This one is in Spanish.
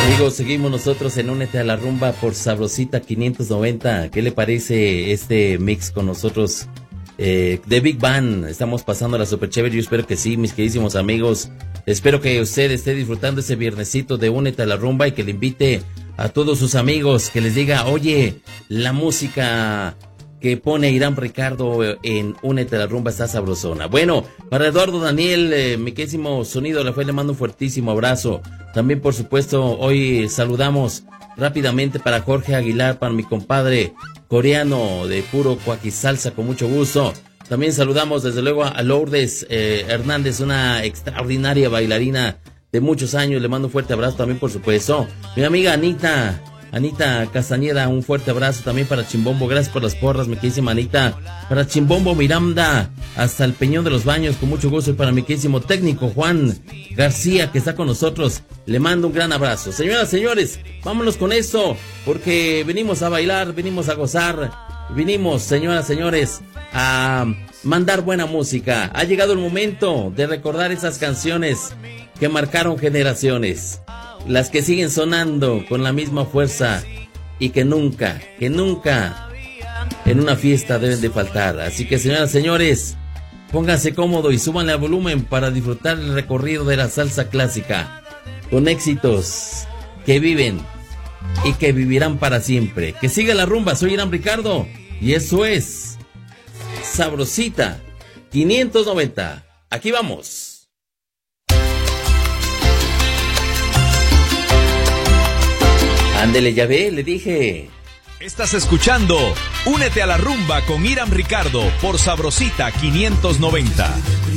Amigos, seguimos nosotros en Únete a la Rumba por Sabrosita 590. ¿Qué le parece este mix con nosotros de Big Bang? Estamos pasando la super chévere, yo espero que sí, mis queridísimos amigos. Espero que usted esté disfrutando ese viernesito de Únete a la Rumba y que le invite a todos sus amigos, que les diga, oye, la música que pone Irán Ricardo en Únete a la Rumba está sabrosona. Bueno, para Eduardo Daniel, mi queridísimo Sonido La Fe, le mando un fuertísimo abrazo. También, por supuesto, hoy saludamos rápidamente para Jorge Aguilar, para mi compadre coreano de puro cuaquisalsa, con mucho gusto. También saludamos desde luego a Lourdes Hernández, una extraordinaria bailarina de muchos años. Le mando un fuerte abrazo también, por supuesto. Mi amiga Anita Castañeda, un fuerte abrazo también para Chimbombo. Gracias por las porras, mi queridísima Anita. Para Chimbombo Miranda, hasta el Peñón de los Baños, con mucho gusto. Y para mi queridísimo técnico Juan García, que está con nosotros, le mando un gran abrazo. Señoras, señores, vámonos con esto, porque venimos a bailar, venimos a gozar, vinimos, señoras, señores, a mandar buena música. Ha llegado el momento de recordar esas canciones que marcaron generaciones, las que siguen sonando con la misma fuerza y que nunca en una fiesta deben de faltar. Así que, señoras, señores, pónganse cómodo y súbanle al volumen para disfrutar el recorrido de la salsa clásica, con éxitos que viven y que vivirán para siempre. Que siga la rumba, soy Irán Ricardo y eso es Sabrosita 590. Aquí vamos. Ándele, ya ve, le dije. Estás escuchando Únete a la Rumba con Irán Ricardo por Sabrosita 590.